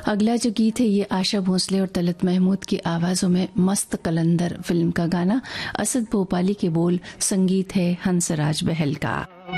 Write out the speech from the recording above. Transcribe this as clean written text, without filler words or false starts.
अगला जो गीत है ये आशा भोसले और तलत महमूद की आवाज़ों में मस्त कलंदर फिल्म का गाना, असद भोपाली के बोल, संगीत है हंसराज बहल का।